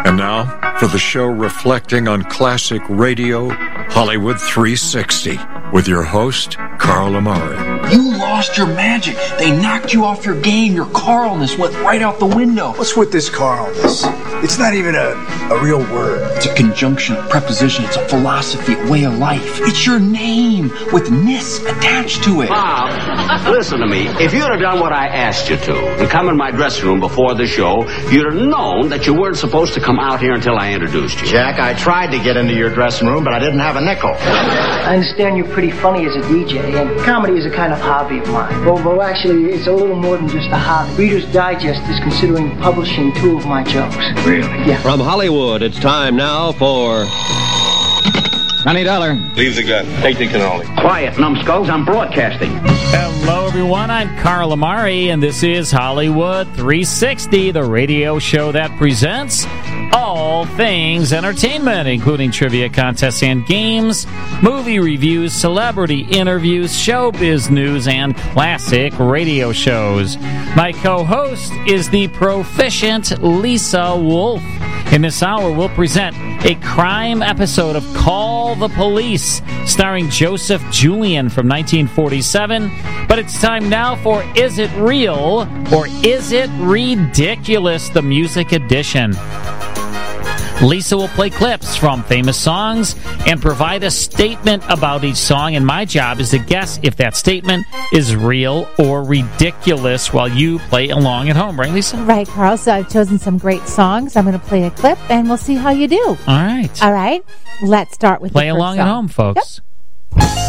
And now, for the show reflecting on classic radio, Hollywood 360, with your host, Carl Amari. You lost your magic. They knocked you off your game. Your Carlness went right out the window. What's with this Carlness? It's not even a real word. It's a conjunction, a preposition. It's a philosophy, a way of life. It's your name with ness attached to it. Bob, listen to me. If you'd have done what I asked you to and come in my dressing room before the show, you'd have known that you weren't supposed to come out here until I introduced you. Jack, I tried to get into your dressing room, but I didn't have a nickel. I understand you're pretty funny as a DJ, and comedy is a kind of hobby of mine. Well, actually, it's a little more than just a hobby. Reader's Digest is considering publishing 2 of my jokes. Really? Yeah. From Hollywood, it's time now for... $20. Leave the gun. Take the cannoli. Quiet, numbskulls. I'm broadcasting. Hello, everyone. I'm Carl Amari, and this is Hollywood 360, the radio show that presents all things entertainment, including trivia contests and games, movie reviews, celebrity interviews, showbiz news, and classic radio shows. My co-host is the proficient Lisa Wolf. In this hour, we'll present a crime episode of Call the Police, starring Joseph Julian from 1947. But it's time now for Is It Real or Is It Ridiculous, the music edition. Lisa will play clips from famous songs and provide a statement about each song, and my job is to guess if that statement is real or ridiculous while you play along at home. Right, Lisa? Right, Carl. So I've chosen some great songs. I'm going to play a clip, and we'll see how you do. All right. All right. Let's start with play the first along song. at home, folks. Yep.